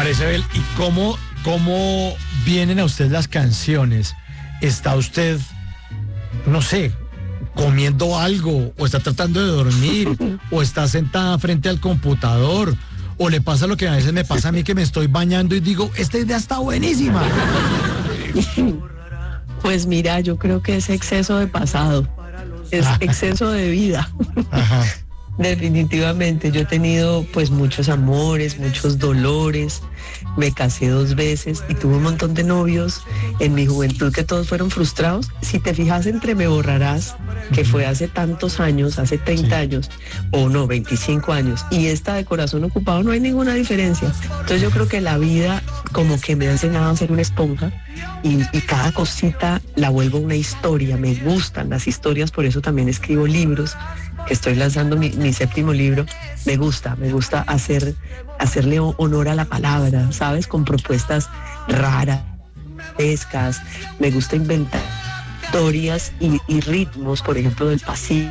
María Isabel, ¿y cómo vienen a usted las canciones? ¿Está usted, no sé, comiendo algo, o está tratando de dormir, o está sentada frente al computador, o le pasa lo que a veces me pasa a mí, que me estoy bañando y digo, esta idea está buenísima? Pues mira, yo creo que es exceso de pasado, es exceso de vida. Ajá. Definitivamente, yo he tenido pues muchos amores, muchos dolores, me casé 2 veces y tuve un montón de novios en mi juventud que todos fueron frustrados. Si te fijas entre Me Borrarás, que fue hace tantos años, hace 30 años, o no, 25 años, y esta de Corazón Ocupado, no hay ninguna diferencia. Entonces yo creo que la vida como que me ha enseñado a ser una esponja y cada cosita la vuelvo una historia. Me gustan las historias, por eso también escribo libros, que estoy lanzando mi 7º libro. Me gusta hacerle honor a la palabra, ¿sabes? Con propuestas raras, pescas. Me gusta inventar historias y ritmos, por ejemplo, del Pacífico.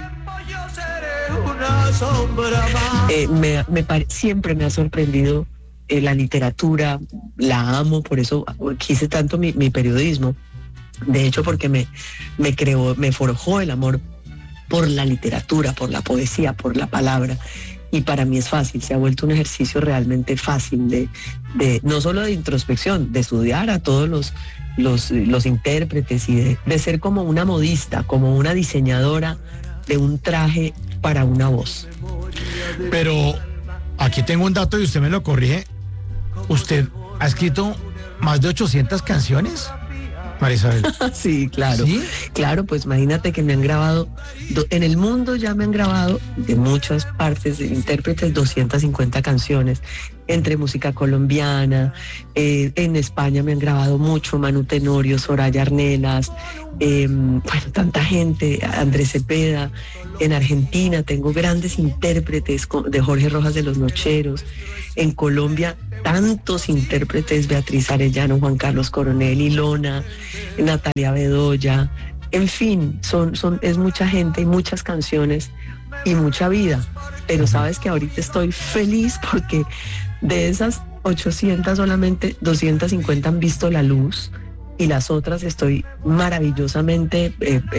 Siempre me ha sorprendido la literatura, la amo, por eso quise tanto mi periodismo. De hecho, porque me forjó el amor por la literatura, por la poesía, por la palabra. Y para mí es fácil, se ha vuelto un ejercicio realmente fácil de no solo de introspección, de estudiar a todos los intérpretes y de ser como una modista, como una diseñadora de un traje para una voz. Pero aquí tengo un dato y usted me lo corrige. ¿Usted ha escrito más de 800 canciones, María Isabel? Sí, claro. ¿Sí? Claro, pues imagínate que me han grabado, en el mundo ya me han grabado de muchas partes de intérpretes 250 canciones, entre música colombiana, en España me han grabado mucho, Manu Tenorio, Soraya Arnelas, bueno, tanta gente, Andrés Cepeda. En Argentina tengo grandes intérpretes de Jorge Rojas de Los Nocheros. En Colombia, tantos intérpretes, Beatriz Arellano, Juan Carlos Coronel, Ilona, Natalia Bedoya. En fin, es mucha gente y muchas canciones y mucha vida. Pero sabes que ahorita estoy feliz porque de esas 800 solamente 250 han visto la luz, y las otras estoy maravillosamente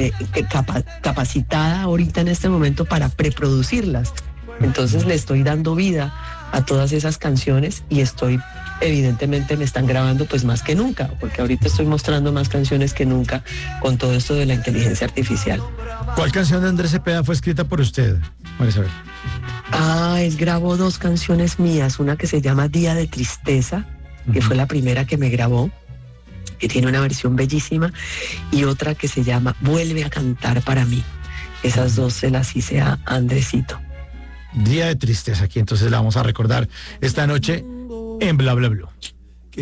capacitada ahorita en este momento para preproducirlas. Entonces le estoy dando vida a todas esas canciones y evidentemente me están grabando pues más que nunca, porque ahorita estoy mostrando más canciones que nunca con todo esto de la inteligencia artificial. ¿Cuál canción de Andrés Cepeda fue escrita por usted, María Isabel? Él grabó 2 canciones mías, una que se llama Día de Tristeza, que fue la primera que me grabó, que tiene una versión bellísima, y otra que se llama Vuelve a cantar para mí. Esas 2 se las hice a Andresito. Día de Tristeza, aquí entonces la vamos a recordar esta noche en Bla Bla Blue.